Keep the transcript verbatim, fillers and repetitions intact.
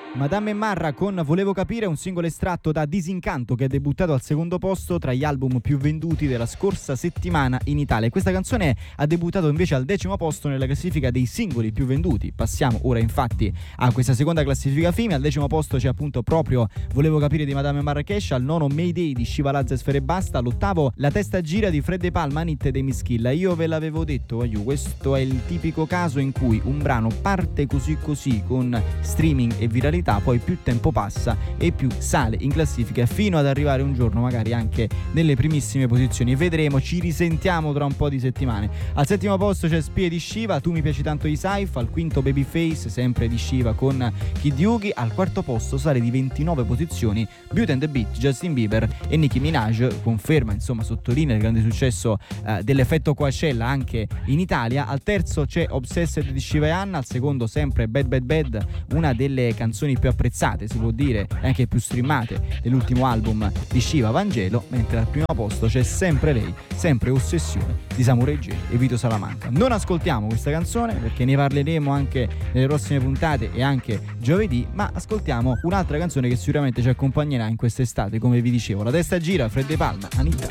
Madame e Marra con Volevo capire, un singolo estratto da Disincanto che è debuttato al secondo posto tra gli album più venduti della scorsa settimana in Italia. Questa canzone ha debuttato invece al decimo posto nella classifica dei singoli più venduti. Passiamo ora infatti a questa seconda classifica FIMI. Al decimo posto c'è appunto proprio Volevo capire di Madame Marrakesh, al nono Mayday di Shiva Lazza e Sfere Basta, all'ottavo La testa gira di Fred De Palma, Nit dei Mischilla. Io ve l'avevo detto, aiù, questo è il tipico caso in cui un brano parte così così con streaming e viralità, poi più tempo passa e più sale in classifica fino ad arrivare un giorno magari anche nelle primissime posizioni. Vedremo, ci risentiamo tra un po' di settimane. Al settimo posto c'è Spie di Shiva, Tu mi piaci tanto di Saif, al quinto Babyface sempre di Shiva con Kid Yugi, al quarto posto sale di ventinove posizioni Beauty and the Beat, Justin Bieber e Nicki Minaj, conferma, insomma sottolinea il grande successo eh, dell'effetto Coachella anche in Italia. Al terzo c'è Obsessed di Shiva e Anna, al secondo sempre Bad Bad Bad, una delle canzoni più apprezzate, si può dire, e anche più streamate dell'ultimo album di Shiva, Vangelo, mentre al primo posto c'è sempre lei, sempre Ossessione di Samurai J e Vito Salamanca. Non ascoltiamo questa canzone perché ne parleremo anche nelle prossime puntate e anche giovedì, ma ascoltiamo un'altra canzone che sicuramente ci accompagnerà in quest'estate, come vi dicevo, La testa gira, Fred De Palma, Anita.